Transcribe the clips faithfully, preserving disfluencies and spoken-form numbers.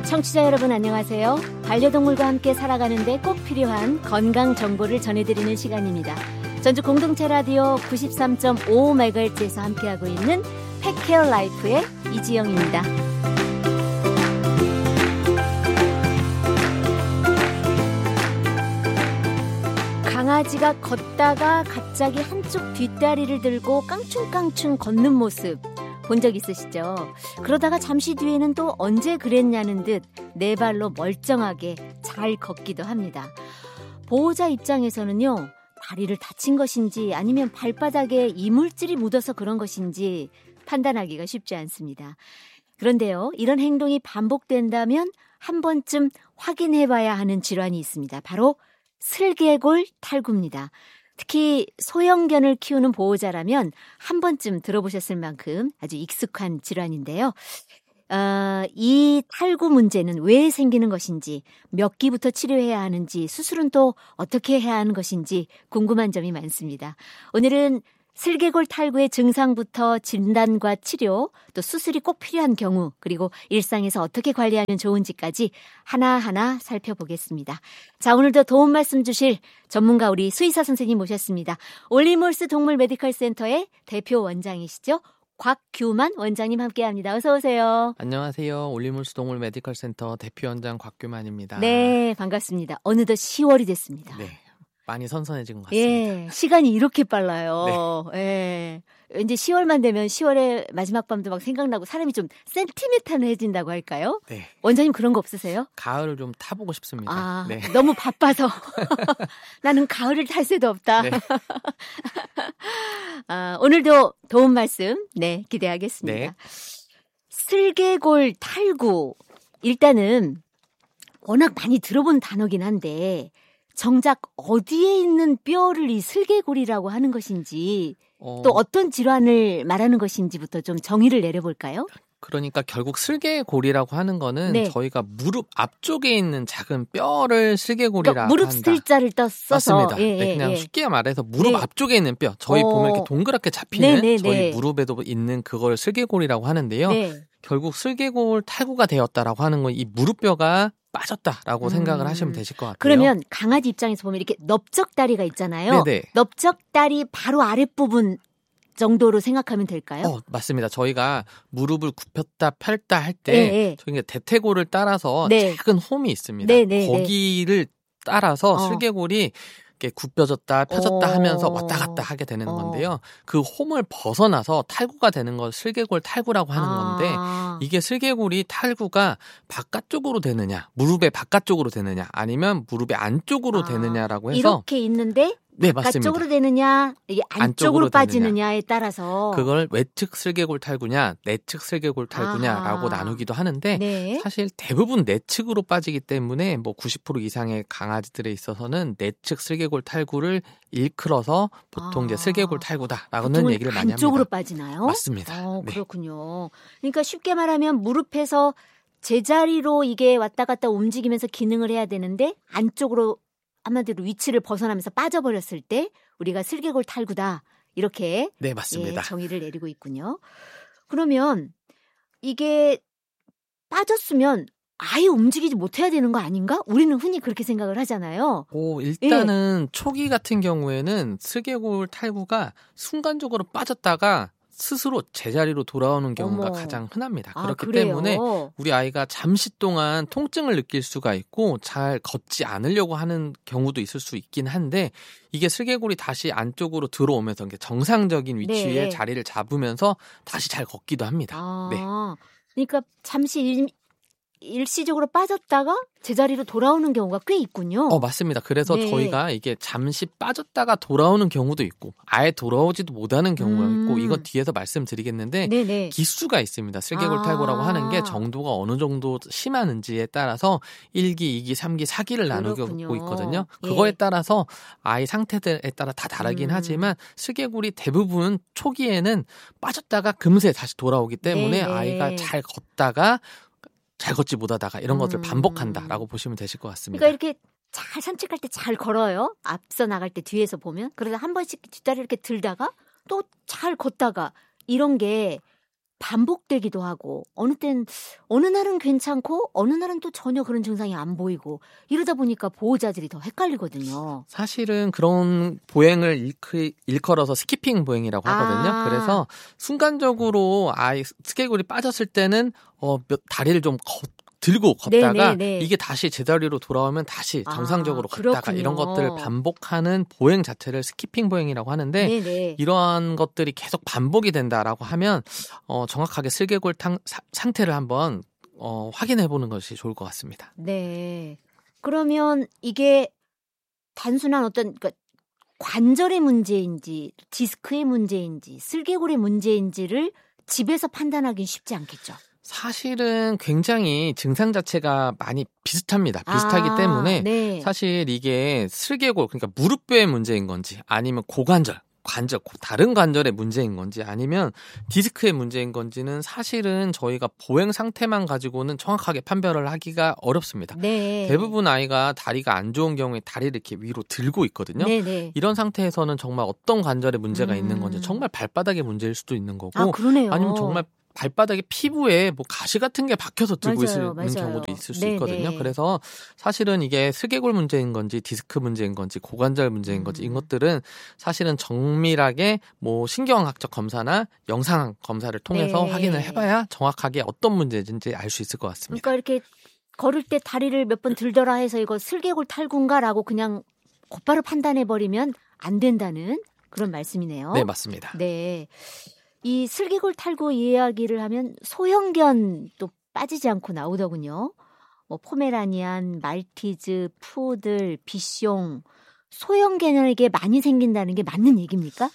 청취자 여러분 안녕하세요. 반려동물과 함께 살아가는데 꼭 필요한 건강 정보를 전해드리는 시간입니다. 전주 공동체 라디오 구십삼 점 오 메가헤르츠에서 함께하고 있는 펫케어 라이프의 이지영입니다. 강아지가 걷다가 갑자기 한쪽 뒷다리를 들고 깡충깡충 걷는 모습 본 적 있으시죠? 그러다가 잠시 뒤에는 또 언제 그랬냐는 듯 네 발로 멀쩡하게 잘 걷기도 합니다. 보호자 입장에서는요, 다리를 다친 것인지 아니면 발바닥에 이물질이 묻어서 그런 것인지 판단하기가 쉽지 않습니다. 그런데요, 이런 행동이 반복된다면 한 번쯤 확인해봐야 하는 질환이 있습니다. 바로 슬개골 탈구입니다. 특히 소형견을 키우는 보호자라면 한 번쯤 들어보셨을 만큼 아주 익숙한 질환인데요. 어, 이 탈구 문제는 왜 생기는 것인지, 몇 기부터 치료해야 하는지, 수술은 또 어떻게 해야 하는 것인지 궁금한 점이 많습니다. 오늘은 슬개골 탈구의 증상부터 진단과 치료, 또 수술이 꼭 필요한 경우, 그리고 일상에서 어떻게 관리하면 좋은지까지 하나하나 살펴보겠습니다. 자, 오늘도 도움 말씀 주실 전문가 우리 수의사 선생님 모셨습니다. 올리몰스 동물 메디컬 센터의 대표 원장이시죠? 곽규만 원장님 함께합니다. 어서 오세요. 안녕하세요. 올리몰스 동물 메디컬 센터 대표 원장 곽규만입니다. 네, 반갑습니다. 어느덧 시월이 됐습니다. 네. 많이 선선해진 것 같습니다. 예, 시간이 이렇게 빨라요. 네. 예. 이제 시월만 되면 시월의 마지막 밤도 막 생각나고 사람이 좀 센티메탈해진다고 할까요? 네. 원장님 그런 거 없으세요? 가을을 좀 타보고 싶습니다. 아, 네. 너무 바빠서 나는 가을을 탈 새도 없다. 네. 아, 오늘도 도움 말씀 네 기대하겠습니다. 네. 슬개골 탈구, 일단은 워낙 많이 들어본 단어긴 한데 정작 어디에 있는 뼈를 이 슬개골이라고 하는 것인지, 어, 또 어떤 질환을 말하는 것인지부터 좀 정의를 내려볼까요? 그러니까 결국 슬개골이라고 하는 거는 네. 저희가 무릎 앞쪽에 있는 작은 뼈를 슬개골이라 그러니까 무릎 한다. 슬자를 떠 써서 맞습니다. 예, 네, 예, 그냥 예. 쉽게 말해서 무릎 네. 앞쪽에 있는 뼈, 저희 어. 보면 이렇게 동그랗게 잡히는 네, 네, 저희 네. 무릎에도 있는 그걸 슬개골이라고 하는데요. 네. 결국 슬개골 탈구가 되었다라고 하는 건 이 무릎뼈가 빠졌다라고 음. 생각을 하시면 되실 것 같아요. 그러면 강아지 입장에서 보면 이렇게 넓적다리가 있잖아요. 네네. 넓적다리 바로 아랫부분 정도로 생각하면 될까요? 어, 맞습니다. 저희가 무릎을 굽혔다 펼다 할 때 네, 네. 저희가 대퇴골을 따라서 네. 작은 홈이 있습니다. 네, 네, 거기를 따라서 어. 슬개골이 이렇게 굽혀졌다 펴졌다 어. 하면서 왔다 갔다 하게 되는 어. 건데요. 그 홈을 벗어나서 탈구가 되는 걸 슬개골 탈구라고 하는 건데, 아. 이게 슬개골이 탈구가 바깥쪽으로 되느냐, 무릎의 바깥쪽으로 되느냐, 아니면 무릎의 안쪽으로 아. 되느냐라고 해서 이렇게 있는데 네, 맞습니다. 바깥쪽으로 되느냐, 이게 안쪽으로, 안쪽으로 빠지느냐에 따라서 그걸 외측 슬개골 탈구냐, 내측 슬개골 탈구냐라고 아하. 나누기도 하는데, 네. 사실 대부분 내측으로 빠지기 때문에 뭐 구십 퍼센트 이상의 강아지들에 있어서는 내측 슬개골 탈구를 일컬어서 보통 아. 이제 슬개골 탈구다라고는 보통은 얘기를 많이 안쪽으로 합니다. 빠지나요? 맞습니다. 어, 네. 그렇군요. 그러니까 쉽게 말하면 무릎에서 제자리로 이게 왔다 갔다 움직이면서 기능을 해야 되는데 안쪽으로 한마디로 위치를 벗어나면서 빠져버렸을 때 우리가 슬개골 탈구다, 이렇게 네, 맞습니다. 예, 정의를 내리고 있군요. 그러면 이게 빠졌으면 아예 움직이지 못해야 되는 거 아닌가? 우리는 흔히 그렇게 생각을 하잖아요. 오, 일단은 초기 같은 경우에는 슬개골 탈구가 순간적으로 빠졌다가 스스로 제자리로 돌아오는 경우가 어머. 가장 흔합니다. 아, 그렇기 그래요? 때문에 우리 아이가 잠시 동안 통증을 느낄 수가 있고 잘 걷지 않으려고 하는 경우도 있을 수 있긴 한데, 이게 슬개골이 다시 안쪽으로 들어오면서 이게 정상적인 위치에 네. 자리를 잡으면서 다시 잘 걷기도 합니다. 아, 네. 그러니까 잠시 일, 일시적으로 빠졌다가 제자리로 돌아오는 경우가 꽤 있군요. 어, 맞습니다. 그래서 네. 저희가 이게 잠시 빠졌다가 돌아오는 경우도 있고 아예 돌아오지도 못하는 경우가 음. 있고, 이건 뒤에서 말씀드리겠는데 네네. 기수가 있습니다. 슬개골 아. 탈구라고 하는 게 정도가 어느 정도 심하는지에 따라서 일 기, 이 기, 삼 기, 사 기를 나누고 그렇군요. 있거든요. 예. 그거에 따라서 아이 상태들에 따라 다 다르긴 음. 하지만 슬개골이 대부분 초기에는 빠졌다가 금세 다시 돌아오기 때문에 네네. 아이가 잘 걷다가 잘 걷지 못하다가 이런 것들을 음. 반복한다라고 보시면 되실 것 같습니다. 그러니까 이렇게 잘 산책할 때 잘 걸어요. 앞서 나갈 때 뒤에서 보면. 그러다 한 번씩 뒷다리 이렇게 들다가 또 잘 걷다가, 이런 게 반복되기도 하고 어느 땐 어느 날은 괜찮고 어느 날은 또 전혀 그런 증상이 안 보이고 이러다 보니까 보호자들이 더 헷갈리거든요. 사실은 그런 보행을 일크, 일컬어서 스키핑 보행이라고 하거든요. 아. 그래서 순간적으로 아이 스케골이 빠졌을 때는 어, 몇 다리를 좀 걷, 들고 걷다가 네네네. 이게 다시 제자리로 돌아오면 다시 정상적으로 아, 걷다가 그렇군요. 이런 것들을 반복하는 보행 자체를 스키핑 보행이라고 하는데 네네. 이러한 것들이 계속 반복이 된다라고 하면 어, 정확하게 슬개골 탕, 사, 상태를 한번 어, 확인해 보는 것이 좋을 것 같습니다. 네. 그러면 이게 단순한 어떤 그러니까 관절의 문제인지 디스크의 문제인지 슬개골의 문제인지를 집에서 판단하기는 쉽지 않겠죠. 사실은 굉장히 증상 자체가 많이 비슷합니다. 비슷하기 아, 때문에 네. 사실 이게 슬개골 그러니까 무릎뼈의 문제인 건지 아니면 고관절 관절, 다른 관절의 문제인 건지 아니면 디스크의 문제인 건지는 사실은 저희가 보행 상태만 가지고는 정확하게 판별을 하기가 어렵습니다. 네. 대부분 아이가 다리가 안 좋은 경우에 다리를 이렇게 위로 들고 있거든요. 네네. 이런 상태에서는 정말 어떤 관절에 문제가 음. 있는 건지 정말 발바닥에 문제일 수도 있는 거고 아, 그러네요. 아니면 정말 발바닥에 피부에 뭐 가시 같은 게 박혀서 들고 맞아요, 있는 맞아요. 경우도 있을 수 네네. 있거든요. 그래서 사실은 이게 슬개골 문제인 건지 디스크 문제인 건지 고관절 문제인 건지 음. 이것들은 사실은 정밀하게 뭐 신경학적 검사나 영상 검사를 통해서 네. 확인을 해봐야 정확하게 어떤 문제인지 알 수 있을 것 같습니다. 그러니까 이렇게 걸을 때 다리를 몇 번 들더라 해서 이거 슬개골 탈구인가라고 그냥 곧바로 판단해버리면 안 된다는 그런 말씀이네요. 네, 맞습니다. 네. 이 슬개골 탈구 이야기를 하면 소형견도 빠지지 않고 나오더군요. 뭐 포메라니안, 말티즈, 푸들, 비숑, 소형견에게 많이 생긴다는 게 맞는 얘기입니까?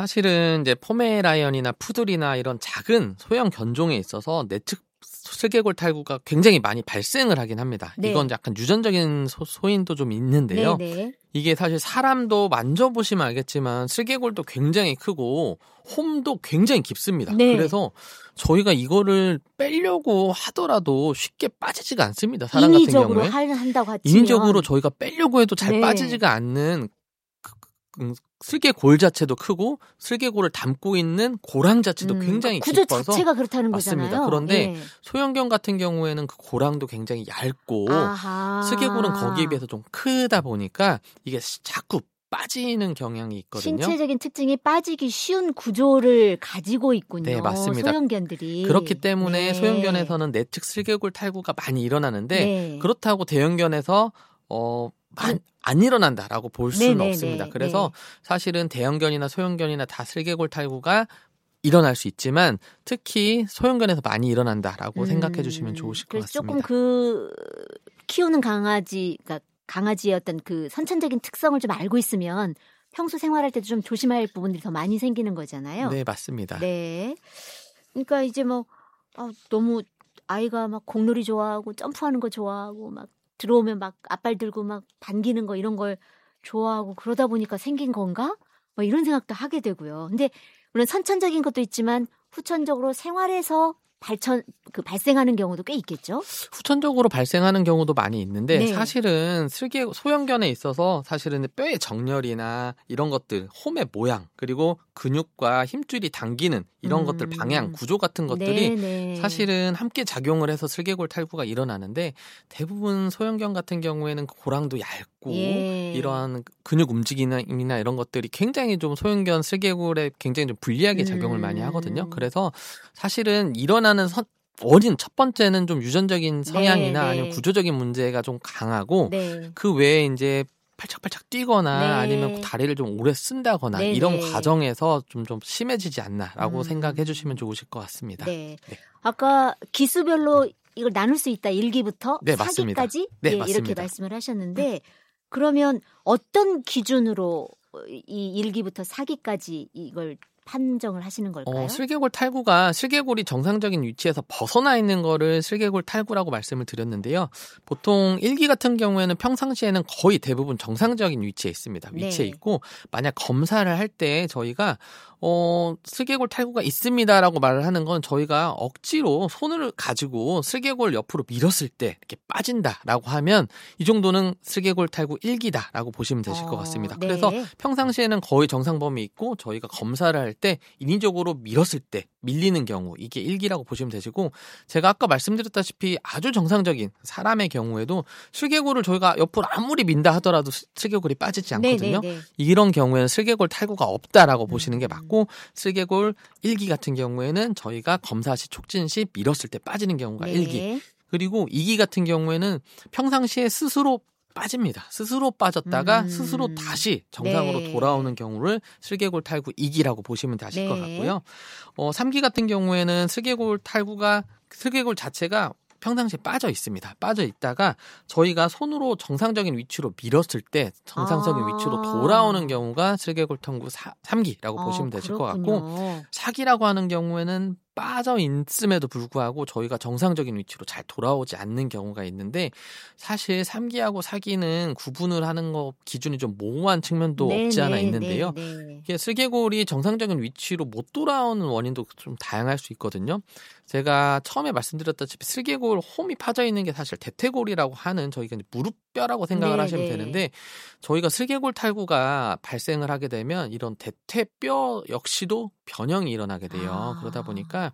사실은 이제 포메라이언이나 푸들이나 이런 작은 소형 견종에 있어서 내측 슬개골 탈구가 굉장히 많이 발생을 하긴 합니다. 네. 이건 약간 유전적인 소, 소인도 좀 있는데요. 네네. 이게 사실 사람도 만져보시면 알겠지만 슬개골도 굉장히 크고 홈도 굉장히 깊습니다. 네. 그래서 저희가 이거를 빼려고 하더라도 쉽게 빠지지가 않습니다. 사람 같은 인위적으로 경우에. 할- 한다고 하지만 인위적으로 저희가 빼려고 해도 잘 네. 빠지지가 않는 그, 그, 슬개골 자체도 크고 슬개골을 담고 있는 고랑 자체도 음, 굉장히 구조 깊어서 자체가 그렇다는 맞습니다. 거잖아요. 그런데 예. 소형견 같은 경우에는 그 고랑도 굉장히 얇고 아하. 슬개골은 거기에 비해서 좀 크다 보니까 이게 자꾸 빠지는 경향이 있거든요. 신체적인 특징이 빠지기 쉬운 구조를 가지고 있군요. 네, 맞습니다. 소형견들이. 그렇기 때문에 네. 소형견에서는 내측 슬개골 탈구가 많이 일어나는데 네. 그렇다고 대형견에서 어, 안, 안 일어난다라고 볼 수는 네네네. 없습니다. 그래서 사실은 대형견이나 소형견이나 다 슬개골 탈구가 일어날 수 있지만 특히 소형견에서 많이 일어난다라고 음, 생각해 주시면 좋으실 것 그래서 같습니다. 조금 그 키우는 강아지, 그러니까 강아지의 어떤 그 선천적인 특성을 좀 알고 있으면 평소 생활할 때도 좀 조심할 부분들이 더 많이 생기는 거잖아요. 네, 맞습니다. 네. 그러니까 이제 뭐 아, 너무 아이가 막 공놀이 좋아하고 점프하는 거 좋아하고 막 들어오면 막 앞발 들고 막 반기는 거 이런 걸 좋아하고 그러다 보니까 생긴 건가? 뭐 이런 생각도 하게 되고요. 근데 물론 선천적인 것도 있지만 후천적으로 생활에서 발천 그 발생하는 경우도 꽤 있겠죠. 후천적으로 발생하는 경우도 많이 있는데 네. 사실은 슬개 소형견에 있어서 사실은 뼈의 정렬이나 이런 것들, 홈의 모양 그리고 근육과 힘줄이 당기는 이런 음. 것들 방향, 구조 같은 것들이 네네. 사실은 함께 작용을 해서 슬개골 탈구가 일어나는데 대부분 소형견 같은 경우에는 고랑도 얇고 예. 이러한 근육 움직임이나 이런 것들이 굉장히 좀 소형견 슬개골에 굉장히 좀 불리하게 작용을 음. 많이 하거든요. 그래서 사실은 일어나는 선, 원인 첫 번째는 좀 유전적인 성향이나 네, 네. 아니면 구조적인 문제가 좀 강하고 네. 그 외에 이제 팔짝팔짝 뛰거나 네. 아니면 다리를 좀 오래 쓴다거나 네, 이런 네. 과정에서 좀 좀 심해지지 않나라고 음. 생각해 주시면 좋으실 것 같습니다. 네. 네. 아까 기수별로 이걸 나눌 수 있다. 일 기부터 네, 맞습니다. 사 기까지 네, 예, 이렇게 맞습니다. 말씀을 하셨는데 그러면 어떤 기준으로 이 일 기부터 사 기까지 이걸 판정을 하시는 걸까요? 어, 슬개골 탈구가 슬개골이 정상적인 위치에서 벗어나 있는 거를 슬개골 탈구라고 말씀을 드렸는데요. 보통 일 기 같은 경우에는 평상시에는 거의 대부분 정상적인 위치에 있습니다. 위치에 네. 있고 만약 검사를 할 때 저희가 어, 슬개골 탈구가 있습니다라고 말을 하는 건 저희가 억지로 손을 가지고 슬개골 옆으로 밀었을 때 이렇게 빠진다라고 하면 이 정도는 슬개골 탈구 일 기다라고 보시면 되실 것 같습니다. 어, 네. 그래서 평상시에는 거의 정상 범위 있고 저희가 검사를 할 때 인위적으로 밀었을 때 밀리는 경우 이게 일 기라고 보시면 되시고 제가 아까 말씀드렸다시피 아주 정상적인 사람의 경우에도 슬개골을 저희가 옆으로 아무리 민다 하더라도 슬개골이 빠지지 않거든요. 네, 네, 네. 이런 경우에는 슬개골 탈구가 없다라고 음. 보시는 게 맞고 슬개골 일 기 같은 경우에는 저희가 검사 시 촉진 시 밀었을 때 빠지는 경우가 네. 일 기 그리고 이 기 같은 경우에는 평상시에 스스로 빠집니다. 스스로 빠졌다가 음. 스스로 다시 정상으로 네. 돌아오는 경우를 슬개골 탈구 이 기라고 보시면 되실 네. 것 같고요. 어, 삼 기 같은 경우에는 슬개골 탈구가 슬개골 자체가 평상시에 빠져 있습니다. 빠져 있다가 저희가 손으로 정상적인 위치로 밀었을 때 정상적인 아. 위치로 돌아오는 경우가 슬개골 탈구 삼 기라고 어, 보시면 되실 그렇군요. 것 같고 사 기라고 하는 경우에는 빠져 있음에도 불구하고 저희가 정상적인 위치로 잘 돌아오지 않는 경우가 있는데 사실 삼 기하고 사 기는 구분을 하는 거 기준이 좀 모호한 측면도 네, 없지 않아 네, 있는데요. 네, 네. 이게 슬개골이 정상적인 위치로 못 돌아오는 원인도 좀 다양할 수 있거든요. 제가 처음에 말씀드렸다시피 슬개골 홈이 파져 있는 게 사실 대퇴골이라고 하는 저희가 이제 무릎뼈라고 생각을 네, 하시면 네. 되는데 저희가 슬개골 탈구가 발생을 하게 되면 이런 대퇴뼈 역시도 변형이 일어나게 돼요. 아. 그러다 보니까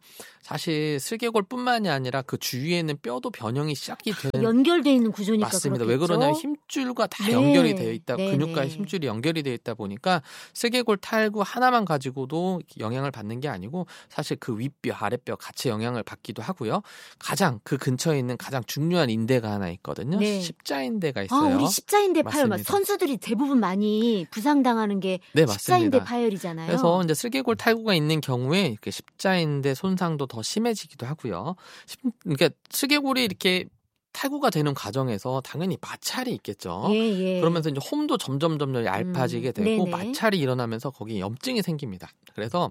사실 슬개골뿐만이 아니라 그 주위에 있는 뼈도 변형이 시작이 되는 연결돼 있는 구조니까 맞습니다. 그렇겠죠? 왜 그러냐면 힘줄과 다 네. 연결이 되어 있다. 네, 근육과 네. 힘줄이 연결이 되어 있다 보니까 슬개골 탈구 하나만 가지고도 영향을 받는 게 아니고 사실 그 윗뼈, 아랫뼈 같이 영향을 받기도 하고요. 가장 그 근처에 있는 가장 중요한 인대가 하나 있거든요. 네. 십자인대가 아, 있어요. 우리 십자인대 파열 막 맞습니다. 선수들이 대부분 많이 부상당하는 게 네, 십자인대 맞습니다. 파열이잖아요. 그래서 이제 슬개골 탈구가 있는 경우에 그 십자인대 손상도 더 심해지기도 하고요. 십- 그러니까 슬개골이 이렇게 탈구가 되는 과정에서 당연히 마찰이 있겠죠. 예, 예. 그러면서 이제 홈도 점점 점점 얇아지게 음, 되고 네네. 마찰이 일어나면서 거기에 염증이 생깁니다. 그래서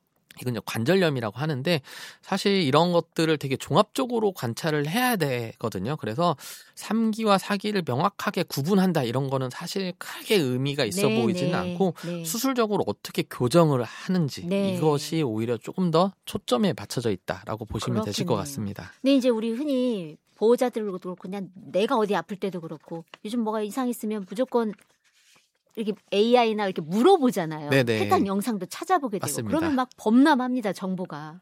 이건 이제 관절염이라고 하는데 사실 이런 것들을 되게 종합적으로 관찰을 해야 되거든요. 그래서 삼 기와 사 기를 명확하게 구분한다 이런 거는 사실 크게 의미가 있어 네, 보이지는 네, 않고 네. 수술적으로 어떻게 교정을 하는지 네. 이것이 오히려 조금 더 초점에 맞춰져 있다라고 보시면 되실 것 그렇겠네요. 같습니다. 근데 이제 우리 흔히 보호자들도 그렇고 그냥 내가 어디 아플 때도 그렇고 요즘 뭐가 이상 있으면 무조건 이렇게 에이아이나 이렇게 물어보잖아요. 네네. 해당 영상도 찾아보게 되고. 맞습니다. 그러면 막 범람합니다, 정보가.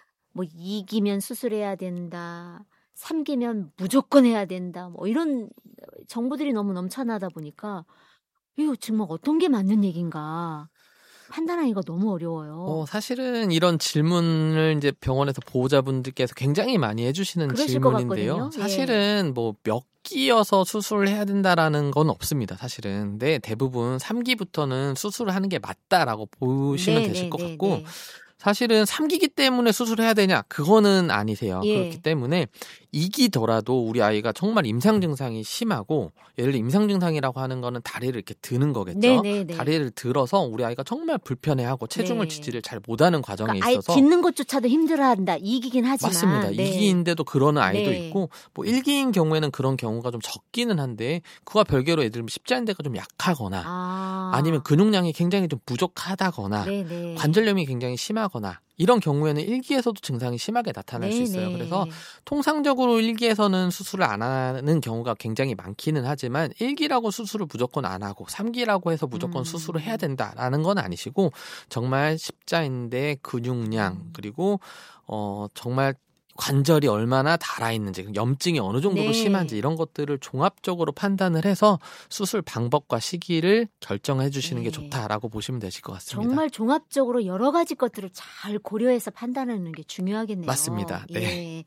뭐 이 기면 수술해야 된다. 삼 기면 무조건 해야 된다. 뭐 이런 정보들이 너무 넘쳐나다 보니까 이거 정말 어떤 게 맞는 얘기인가 판단하기가 너무 어려워요. 어, 사실은 이런 질문을 이제 병원에서 보호자분들께서 굉장히 많이 해주시는 그러실 것 질문인데요. 같거든요. 예. 사실은 뭐 몇 기여서 수술을 해야 된다라는 건 없습니다. 사실은. 근데 대부분 삼 기부터는 수술을 하는 게 맞다라고 보시면 네, 되실 네, 것 네, 같고 네. 사실은 삼 기기 때문에 수술을 해야 되냐? 그거는 아니세요. 예. 그렇기 때문에 이 기더라도 우리 아이가 정말 임상 증상이 심하고 예를 들어 임상 증상이라고 하는 거는 다리를 이렇게 드는 거겠죠. 네, 네, 네. 다리를 들어서 우리 아이가 정말 불편해하고 체중을 네. 지지를 잘 못하는 과정에 그러니까 아예 있어서 딛는 것조차도 힘들어한다. 이 기긴 하지만. 맞습니다. 네. 이 기인데도 그러는 아이도 네. 있고 뭐 일 기인 경우에는 그런 경우가 좀 적기는 한데 그와 별개로 애들 십자인대가 좀 약하거나 아. 아니면 근육량이 굉장히 좀 부족하다거나 네네. 관절염이 굉장히 심하거나 이런 경우에는 일 기에서도 증상이 심하게 나타날 수 있어요. 네네. 그래서 통상적으로 일 기에서는 수술을 안 하는 경우가 굉장히 많기는 하지만 일 기라고 수술을 무조건 안 하고 삼 기라고 해서 무조건 음. 수술을 해야 된다라는 건 아니시고 정말 십자인대 근육량 음. 그리고 어 정말 관절이 얼마나 닳아있는지 염증이 어느 정도로 네. 심한지 이런 것들을 종합적으로 판단을 해서 수술 방법과 시기를 결정해 주시는 게 네. 좋다라고 보시면 되실 것 같습니다. 정말 종합적으로 여러 가지 것들을 잘 고려해서 판단하는 게 중요하겠네요. 맞습니다. 네. 예.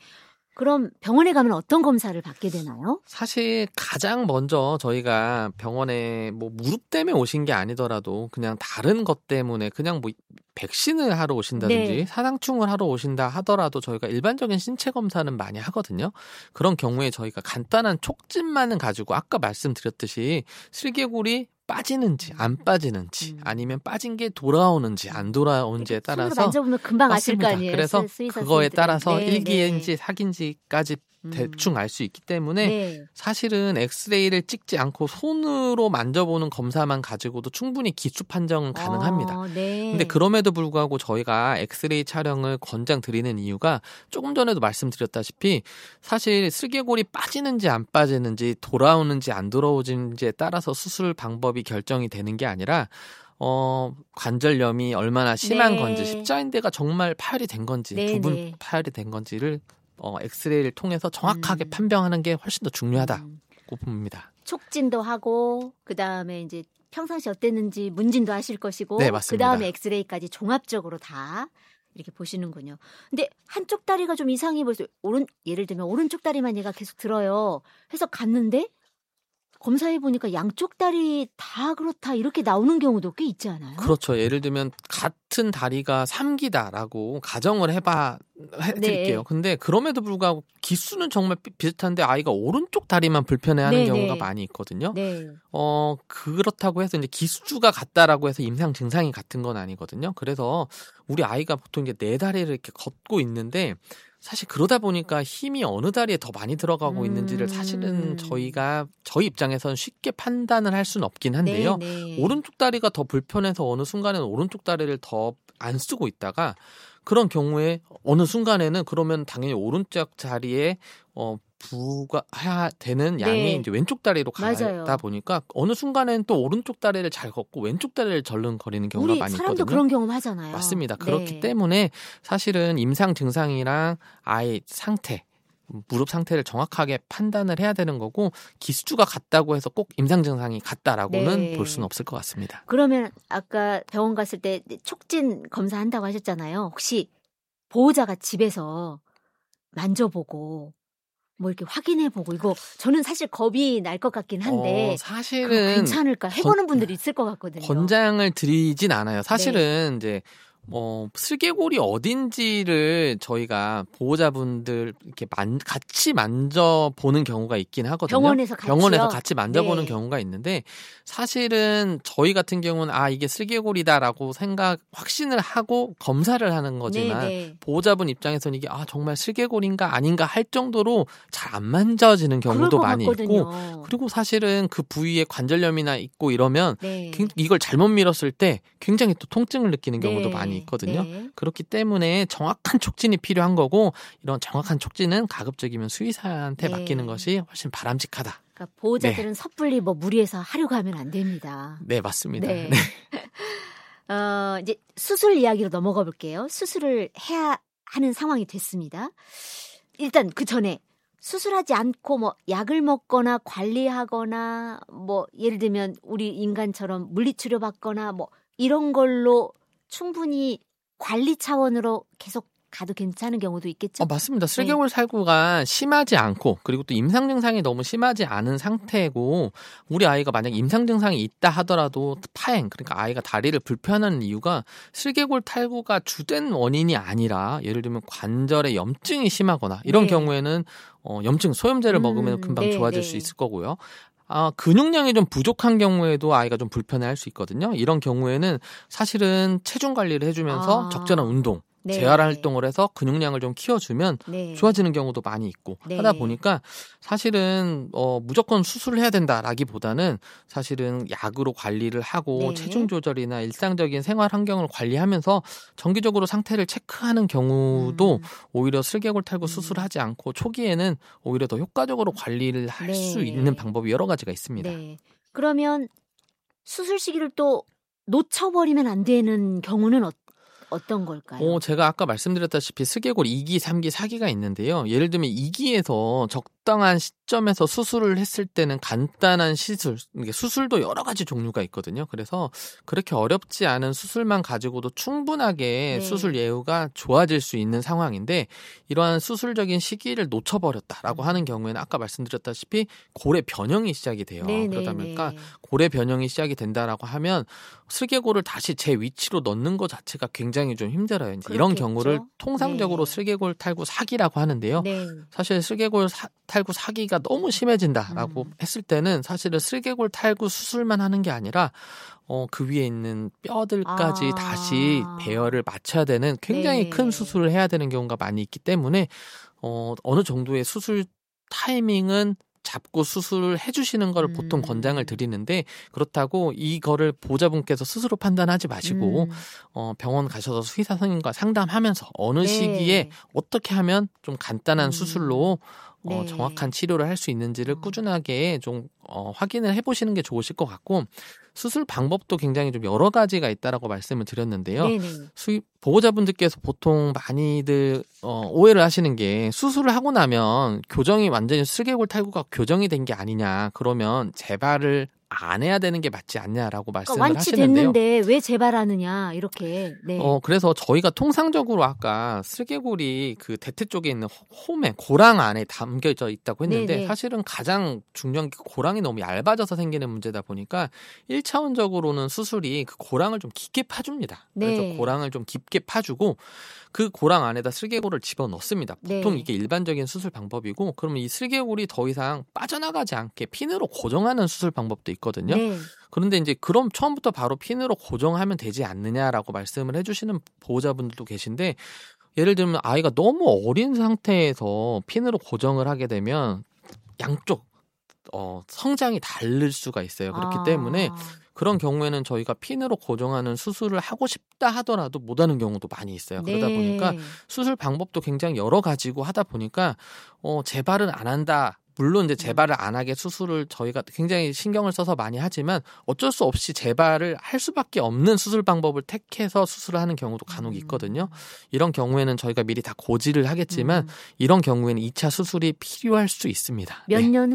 그럼 병원에 가면 어떤 검사를 받게 되나요? 사실 가장 먼저 저희가 병원에 뭐 무릎 때문에 오신 게 아니더라도 그냥 다른 것 때문에 그냥 뭐 백신을 하러 오신다든지 네. 사상충을 하러 오신다 하더라도 저희가 일반적인 신체 검사는 많이 하거든요. 그런 경우에 저희가 간단한 촉진만은 가지고 아까 말씀드렸듯이 슬개골이 빠지는지 안 빠지는지 음. 아니면 빠진 게 돌아오는지 안 돌아오는지에 손으로 따라서 만져보면 금방 아실 거 맞습니다. 아니에요. 그래서 수- 수의사 그거에 선생님들은. 따라서 네, 일 기인지 사 기인지까지 대충 알 수 있기 때문에 네. 사실은 엑스레이를 찍지 않고 손으로 만져보는 검사만 가지고도 충분히 기수 판정은 가능합니다. 어, 네. 근데 그럼에도 불구하고 저희가 엑스레이 촬영을 권장드리는 이유가 조금 전에도 말씀드렸다시피 사실 슬개골이 빠지는지 안 빠지는지 돌아오는지 안 돌아오는지에 따라서 수술 방법이 결정이 되는 게 아니라 어, 관절염이 얼마나 심한 네. 건지 십자인대가 정말 파열이 된 건지 네, 부분 네. 파열이 된 건지를 어, 엑스레이를 통해서 정확하게 음. 판명하는 게 훨씬 더 중요하다고 음. 봅니다. 촉진도 하고 그다음에 이제 평상시 어땠는지 문진도 하실 것이고 네, 맞습니다. 그다음에 엑스레이까지 종합적으로 다 이렇게 보시는군요. 근데 한쪽 다리가 좀 이상해 보여서 오른 예를 들면 오른쪽 다리만 얘가 계속 들어요. 해서 갔는데 검사해 보니까 양쪽 다리 다 그렇다 이렇게 나오는 경우도 꽤 있지 않아요? 그렇죠. 예를 들면 같은 다리가 삼 기다라고 가정을 해봐 해드릴게요. 네. 근데 그럼에도 불구하고 기수는 정말 비- 비슷한데 아이가 오른쪽 다리만 불편해하는 네, 경우가 네. 많이 있거든요. 네. 어 그렇다고 해서 이제 기수가 같다라고 해서 임상 증상이 같은 건 아니거든요. 그래서 우리 아이가 보통 이제 네 다리를 이렇게 걷고 있는데 사실 그러다 보니까 힘이 어느 다리에 더 많이 들어가고 음. 있는지를 사실은 저희가 저희 입장에서는 쉽게 판단을 할 수는 없긴 한데요. 네, 네. 오른쪽 다리가 더 불편해서 어느 순간에는 오른쪽 다리를 더 안 쓰고 있다가 그런 경우에 어느 순간에는 그러면 당연히 오른쪽 다리에 어 부과해야 되는 양이 네. 이제 왼쪽 다리로 맞아요. 가다 보니까 어느 순간에는 또 오른쪽 다리를 잘 걷고 왼쪽 다리를 절름거리는 경우가 우리 많이 사람도 있거든요. 그런 경험 하잖아요. 맞습니다. 네. 그렇기 때문에 사실은 임상 증상이랑 아이 상태, 무릎 상태를 정확하게 판단을 해야 되는 거고 기수주가 같다고 해서 꼭 임상 증상이 같다라고는 네. 볼 수는 없을 것 같습니다. 그러면 아까 병원 갔을 때 촉진 검사한다고 하셨잖아요. 혹시 보호자가 집에서 만져보고 뭐 이렇게 확인해보고 이거 저는 사실 겁이 날 것 같긴 한데 어, 그거 사실은 괜찮을까 해보는 분들이 있을 것 같거든요. 권장을 드리진 않아요. 네. 사실은 이제 어, 슬개골이 어딘지를 저희가 보호자분들 이렇게 만, 같이 만져보는 경우가 있긴 하거든요. 병원에서 같이요? 병원에서 같이 만져보는 네. 경우가 있는데 사실은 저희 같은 경우는 아 이게 슬개골이다라고 생각 확신을 하고 검사를 하는 거지만 네, 네. 보호자분 입장에서는 이게 아 정말 슬개골인가 아닌가 할 정도로 잘 안 만져지는 그럴 경우도 것 많이 같거든요. 있고 그리고 사실은 그 부위에 관절염이나 있고 이러면 네. 굉- 이걸 잘못 밀었을 때 굉장히 또 통증을 느끼는 경우도 네. 많이 있거든요. 네. 그렇기 때문에 정확한 촉진이 필요한 거고 이런 정확한 촉진은 가급적이면 수의사한테 네. 맡기는 것이 훨씬 바람직하다. 그러니까 보호자들은 섣불리 뭐 무리해서 하려고 하면 안 됩니다. 네, 맞습니다. 네. 네. 어, 이제 수술 이야기로 넘어가 볼게요. 수술을 해야 하는 상황이 됐습니다. 일단 그 전에 수술하지 않고 뭐 약을 먹거나 관리하거나 뭐 예를 들면 우리 인간처럼 물리치료 받거나 뭐 이런 걸로 충분히 관리 차원으로 계속 가도 괜찮은 경우도 있겠죠? 어, 맞습니다. 슬개골 탈구가 심하지 않고 그리고 또 임상 증상이 너무 심하지 않은 상태고 우리 아이가 만약 임상 증상이 있다 하더라도 파행 그러니까 아이가 다리를 불편한 이유가 슬개골 탈구가 주된 원인이 아니라 예를 들면 관절에 염증이 심하거나 이런 네. 경우에는 경우에는 어, 염증 소염제를 음, 먹으면 금방 네, 좋아질 네. 수 있을 거고요. 아, 근육량이 좀 부족한 경우에도 아이가 좀 불편해할 수 있거든요. 이런 경우에는 사실은 체중 관리를 해주면서 아. 적절한 운동, 네. 재활 활동을 해서 근육량을 좀 키워주면 네. 좋아지는 경우도 많이 있고 네. 하다 보니까 사실은 어, 무조건 수술을 해야 된다라기보다는 사실은 약으로 관리를 하고 네. 체중 조절이나 일상적인 생활 환경을 관리하면서 정기적으로 상태를 체크하는 경우도 음. 오히려 슬개골 탈구 음. 수술을 하지 않고 초기에는 오히려 더 효과적으로 관리를 할 수 네. 있는 방법이 여러 가지가 있습니다. 네. 그러면 수술 시기를 또 놓쳐버리면 안 되는 경우는 어, 어떤 걸까요? 어, 제가 아까 말씀드렸다시피 슬개골 이 기, 삼 기, 사 기가 있는데요. 예를 들면 이 기에서 적당한 시점에서 수술을 했을 때는 간단한 시술, 이게 수술도 여러 가지 종류가 있거든요. 그래서 그렇게 어렵지 않은 수술만 가지고도 충분하게 네. 수술 예후가 좋아질 수 있는 상황인데 이러한 수술적인 시기를 놓쳐버렸다라고 음. 하는 경우에는 아까 말씀드렸다시피 고래 변형이 시작이 돼요. 네, 그러다 네, 보니까 네. 고래 변형이 시작이 된다라고 하면 슬개골을 다시 제 위치로 넣는 것 자체가 굉장히 좀 힘들어요. 이제 이런 그렇겠죠. 경우를 통상적으로 네. 슬개골 탈구 사기라고 하는데요. 네. 사실 슬개골 사- 탈구 사기가 너무 심해진다라고 음. 했을 때는 사실은 슬개골 탈구 수술만 하는 게 아니라 어, 그 위에 있는 뼈들까지 아. 다시 배열을 맞춰야 되는 굉장히 네. 큰 수술을 해야 되는 경우가 많이 있기 때문에 어, 어느 정도의 수술 타이밍은 잡고 수술을 해주시는 걸 음. 보통 권장을 드리는데 그렇다고 이거를 보호자분께서 스스로 판단하지 마시고 음. 어, 병원 가셔서 수의사 선생님과 상담하면서 어느 네. 시기에 어떻게 하면 좀 간단한 음. 수술로 어, 네. 정확한 치료를 할 수 있는지를 어. 꾸준하게 좀 어, 확인을 해보시는 게 좋으실 것 같고 수술 방법도 굉장히 좀 여러 가지가 있다라고 말씀을 드렸는데요. 네네. 수의, 보호자분들께서 보통 많이들 어, 오해를 하시는 게 수술을 하고 나면 교정이 완전히 슬개골 탈구가 교정이 된 게 아니냐 그러면 재발을 안 해야 되는 게 맞지 않냐라고 말씀을 그러니까 하시는데요. 완치됐는데 왜 재발하느냐 이렇게. 네. 어 그래서 저희가 통상적으로 아까 슬개골이 그 대퇴 쪽에 있는 홈에 고랑 안에 담겨져 있다고 했는데 네네. 사실은 가장 중요한 게 고랑이 너무 얇아져서 생기는 문제다 보니까 일차원적으로는 수술이 그 고랑을 좀 깊게 파줍니다. 그래서 네. 고랑을 좀 깊게 파주고 그 고랑 안에다 슬개골을 집어넣습니다. 보통 네. 이게 일반적인 수술 방법이고 그러면 이 슬개골이 더 이상 빠져나가지 않게 핀으로 고정하는 수술 방법도 있거든요. 네. 그런데 이제 그럼 처음부터 바로 핀으로 고정하면 되지 않느냐라고 말씀을 해주시는 보호자분들도 계신데 예를 들면 아이가 너무 어린 상태에서 핀으로 고정을 하게 되면 양쪽 어, 성장이 다를 수가 있어요. 그렇기 아. 때문에 그런 경우에는 저희가 핀으로 고정하는 수술을 하고 싶다 하더라도 못하는 경우도 많이 있어요. 그러다 네. 보니까 수술 방법도 굉장히 여러 가지고 하다 보니까 어, 재발은 안 한다. 물론 이제 재발을 안 하게 수술을 저희가 굉장히 신경을 써서 많이 하지만 어쩔 수 없이 재발을 할 수밖에 없는 수술 방법을 택해서 수술을 하는 경우도 간혹 있거든요. 이런 경우에는 저희가 미리 다 고지를 하겠지만 음. 이런 경우에는 이 차 수술이 필요할 수 있습니다. 몇 네. 년은